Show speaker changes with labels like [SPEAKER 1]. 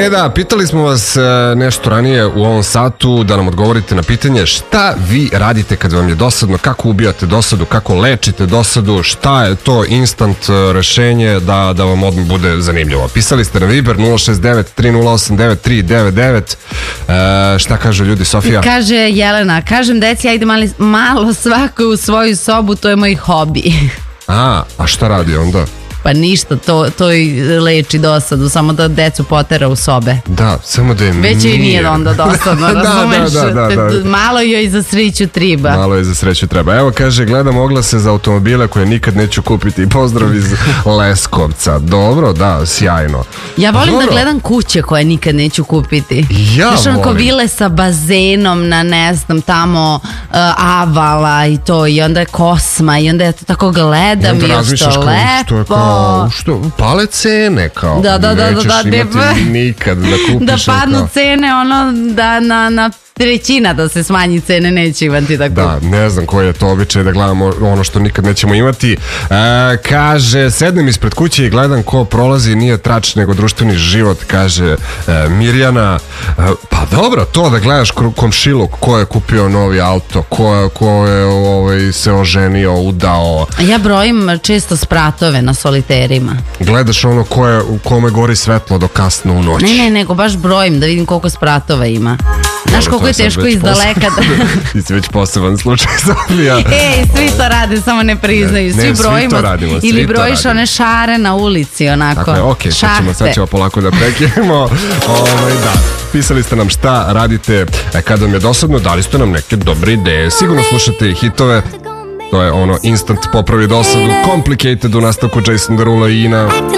[SPEAKER 1] sreda, pitali smo vas nešto ranije u ovom satu da nam odgovorite na pitanje šta vi radite kad vam je dosadno, kako ubijate dosadu, kako lečite dosadu, šta je to instant rešenje da vam odmah bude zanimljivo. Pisali ste na Viber 069 3089 399. Šta kažu ljudi, Sofija?
[SPEAKER 2] Kaže Jelena, kažem deci, ja idem malo svako u svoju sobu, to je moj hobi.
[SPEAKER 1] A šta radi onda?
[SPEAKER 2] Pa ništa, to i leči dosadu, samo da decu potera u sobe.
[SPEAKER 1] Da, samo da je mir.
[SPEAKER 2] Već i nije onda dosadno, razumeš?
[SPEAKER 1] Da.
[SPEAKER 2] Malo joj za sreću treba.
[SPEAKER 1] Malo je za sreću treba. Evo kaže, gledam oglase za automobile koje nikad neću kupiti. Pozdrav iz Leskovca. Dobro, da, sjajno.
[SPEAKER 2] Ja volim da gledam kuće koje nikad neću kupiti.
[SPEAKER 1] Ja volim.
[SPEAKER 2] Znaš, vile sa bazenom na, ne znam, tamo Avala i to, i onda je Kosma, i onda ja to tako gledam i još to lepo.
[SPEAKER 1] Pale cene kao.
[SPEAKER 2] Da,
[SPEAKER 1] nećeš imati nikad da kupiš.
[SPEAKER 2] Da padnu cene, ono, da na trećina da se smanji cene, neće imati tako.
[SPEAKER 1] Da, ne znam koji je to običaj da gledamo ono što nikad nećemo imati. Kaže, sednem ispred kuće i gledam ko prolazi, nije trač nego društveni život, kaže Mirjana. Pa dobro, to da gledaš komšiluk, ko je kupio novi auto, ko je se oženio, udao.
[SPEAKER 2] Ja brojim često spratove na soliterima.
[SPEAKER 1] Gledaš ono kome gori svetlo do kasno u noć.
[SPEAKER 2] Ne, nego baš brojim da vidim koliko spratova ima. Znaš koliko je teško iz daleka
[SPEAKER 1] Ti si već poseban slučaj, Sofija.
[SPEAKER 2] Svi to rade, samo ne priznaju. Svi brojimo. Ili brojiš one šare na ulici, onako.
[SPEAKER 1] Dakle, ok, sad ćemo polako da prekinemo. Da, pisali ste nam šta radite kada vam je dosadno, dali ste nam neke dobre ideje. Sigurno slušate i hitove. To je ono instant popravi dosadu, Complicated u nastavku Jason Derulo i Ina.